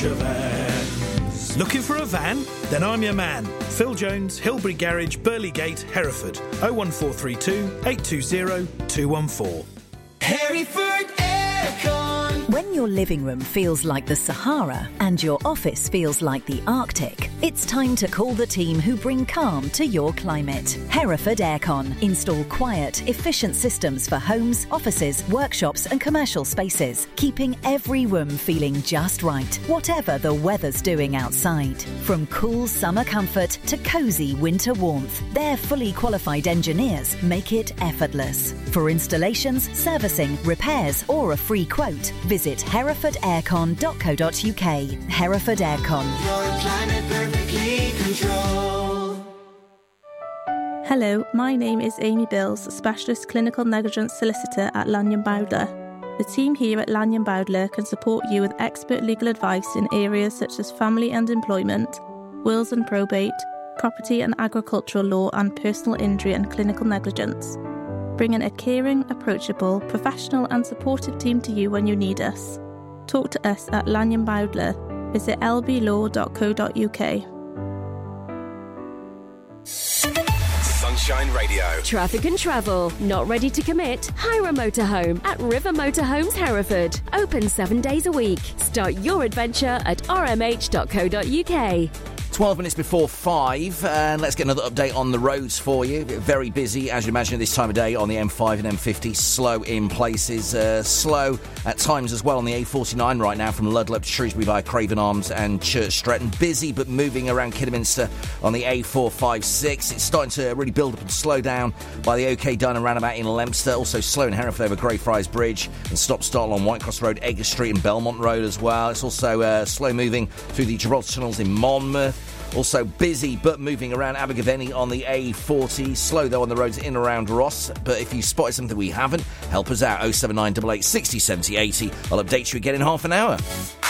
Lancashire Vans. Looking for a van? Then I'm your man. Phil Jones, Hilbury Garage, Burley Gate, Hereford. 01432 820 214. Hereford Aircon. When your living room feels like the Sahara and your office feels like the Arctic, it's time to call the team who bring calm to your climate. Hereford Aircon. Install quiet, efficient systems for homes, offices, workshops and commercial spaces, keeping every room feeling just right, whatever the weather's doing outside. From cool summer comfort to cosy winter warmth, their fully qualified engineers make it effortless. For installations, servicing, repairs or a free quote, visit herefordaircon.co.uk. Hereford Aircon. Your climate perfectly controlled. Hello, my name is Amy Bills, Specialist Clinical Negligence Solicitor at Lanyon Bowdler. The team here at Lanyon Bowdler can support you with expert legal advice in areas such as family and employment, wills and probate, property and agricultural law and personal injury and clinical negligence. Bringing a caring, approachable, professional and supportive team to you when you need us. Talk to us at Lanyon Bowdler. Visit lblaw.co.uk. Sunshine Radio. Traffic and travel. Not ready to commit? Hire a motorhome at River Motorhomes Hereford. Open 7 days a week. Start your adventure at rmh.co.uk. 12 minutes before 5, and let's get another update on the roads for you. Very busy, as you imagine, at this time of day on the M5 and M50. Slow in places, slow at times as well on the A49 right now from Ludlow to Shrewsbury via Craven Arms and Church Stretton. Busy, but moving around Kidderminster on the A456. It's starting to really build up and slow down by the OK Dun and roundabout in Leominster. Also slow in Hereford over Greyfriars Bridge and stop-start along Whitecross Road, Edgar Street and Belmont Road as well. It's also slow moving through the Gibraltar tunnels in Monmouth. Also busy, but moving around Abergavenny on the A40. Slow, though, on the roads in and around Ross. But if you spotted something we haven't, help us out. 07988 60 70 80. I'll update you again in half an hour.